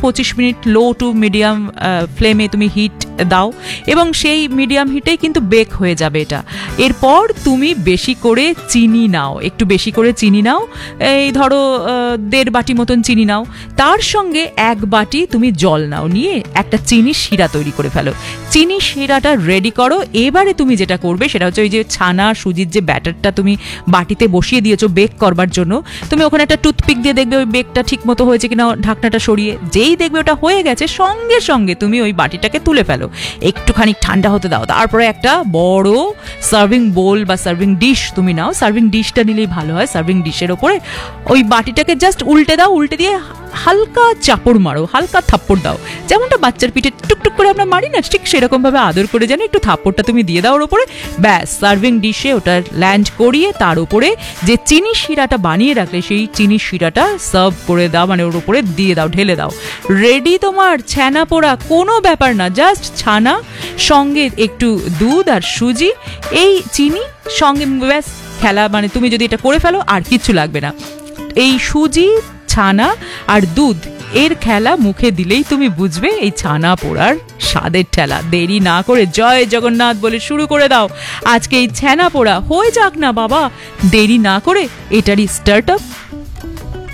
20-25 minute low to medium ফ্লেমে তুমি hit দাও, এবং সেই মিডিয়াম হিটেই কিন্তু বেক হয়ে যাবে এটা। এরপর তুমি বেশি করে চিনি নাও, একটু বেশি করে চিনি নাও, এই ধরো 1.5 বাটি মতন চিনি নাও, তার সঙ্গে 1 বাটি তুমি জল নাও, নিয়ে একটা চিনির শিরা তৈরি করে ফেলো। চিনি শিরাটা রেডি করো। এবারে তুমি যেটা করবে সেটা হচ্ছে ওই যে ছানা সুজির যে ব্যাটারটা তুমি বাটিতে বসিয়ে দিয়েছো বেক করবার জন্য, তুমি ওখানে একটা টুথপিক দিয়ে দেখবে ওই বেকটা ঠিক মতো হয়েছে কিনা, ঢাকনাটা সরিয়ে যেই দেখবে ওটা হয়ে গেছে, সঙ্গে সঙ্গে তুমি ওই বাটিটাকে তুলে ফেলো, একটুখানি ঠান্ডা হতে দাও। তারপরে একটা বড় সার্ভিং বোল বা সার্ভিং ডিশ তুমি নাও, সার্ভিং ডিশটা নিলেই ভালো হয়। সার্ভিং ডিশের ওপরে ওই বাটিটাকে জাস্ট উল্টে দাও, উল্টে দিয়ে হালকা চাপড় মারো, হালকা থাপ্পড় দাও, যেমনটা বাচ্চার পিঠে টুকটুক করে আমরা মারি না, ঠিক সেরকম ভাবে আদর করে যেন একটু থাপ্পড়টা তুমি দিয়ে দাও ওর উপরে। ব্যাস, সার্ভিং ডিশে ওটা ল্যান্ড করিয়ে তার উপরে যে চিনি শিরাটা বানিয়ে রাখলে সেই চিনি শিরাটা সার্ভ করে দাও, মানে ওর উপরে দিয়ে দাও, ঢেলে দাও। রেডি তোমার ছানা পোড়া। কোনো ব্যাপার না, জাস্ট ছানা সঙ্গে একটু দুধ আর সুজি, এই চিনি সঙ্গে, ব্যাস খেলা। মানে তুমি যদি এটা করে ফেলো আর কিচ্ছু লাগবে না। এই সুজি, ছানা আর দুধ এর খেলা মুখে দিলেই তুমি বুঝবে এই ছানা পোড়ার স্বাদের ঠেলা। দেরি না করে জয় জগন্নাথ বলে শুরু করে দাও। আজকে এই ছানা পোড়া হয়ে যাক না বাবা, দেরি না করে এটারই স্টার্ট আপ।